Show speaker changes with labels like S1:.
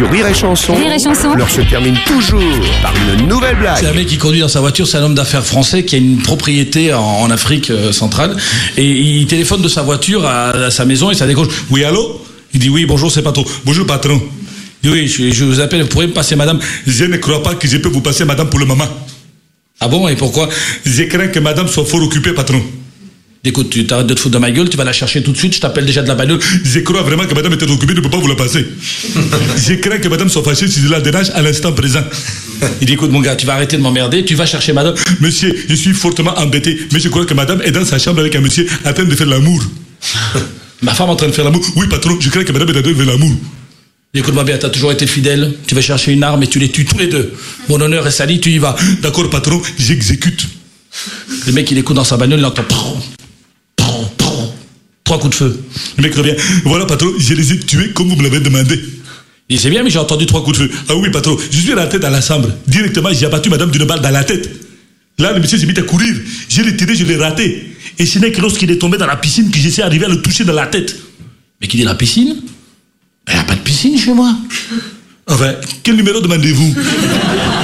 S1: Sur Rire et Chanson,
S2: Rire et Chanson.
S1: l'heure se termine toujours par une nouvelle
S3: C'est un
S1: blague.
S3: mec qui conduit dans sa voiture, c'est un homme d'affaires français qui a une propriété en Afrique centrale. Et il téléphone de sa voiture à sa maison et ça décroche. Oui, allô? Il dit oui, bonjour, c'est patron. Bonjour, patron. Il dit oui, je vous appelle, vous pourriez me passer madame? Je ne crois pas que je peux vous passer madame pour le moment. Ah bon, et pourquoi? Je crains que madame soit fort occupée, patron. Écoute, tu t'arrêtes de te foutre de ma gueule, tu vas la chercher tout de suite, je t'appelle déjà de la bagnole. Je crois vraiment que madame était occupée, je ne peux pas vous la passer. Je crains que madame soit fâchée si je la dérange à l'instant présent. Il dit, écoute mon gars, tu vas arrêter de m'emmerder, tu vas chercher madame. Monsieur, je suis fortement embêté, mais je crois que madame est dans sa chambre avec un monsieur en train de faire l'amour. Ma femme en train de faire l'amour? Oui patron, je crains que madame est en train de faire l'amour. Écoute-moi bien, t'as toujours été fidèle, tu vas chercher une arme et tu les tues tous les deux. Mon honneur est sali, tu y vas. D'accord patron, j'exécute. Le mec il écoute dans sa bagnole, il entend... 3 coups de feu. Le mec revient. Voilà, patron, je les ai tués comme vous me l'avez demandé. Il dit, c'est bien, mais j'ai entendu 3 coups de feu. Ah oui, patron, je suis rentré dans la chambre. Directement, j'ai abattu madame d'une balle dans la tête. Là, le monsieur s'est mis à courir. Je l'ai tiré, je l'ai raté. Et ce n'est que lorsqu'il est tombé dans la piscine que j'essaie d'arriver à le toucher dans la tête. Mais qui dit la piscine? Il n'y a pas de piscine chez moi. Enfin, quel numéro demandez-vous?